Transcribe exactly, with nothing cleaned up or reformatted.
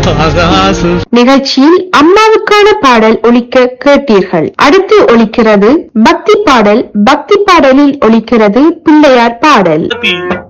நிகழ்ச்சியில் அம்மாவுக்கான பாடல் ஒலிக்க கேட்டீர்கள். அடுத்து ஒலிக்கிறது பக்தி பாடல். பக்தி பாடலில் ஒலிக்கிறது பிள்ளையார் பாடல்.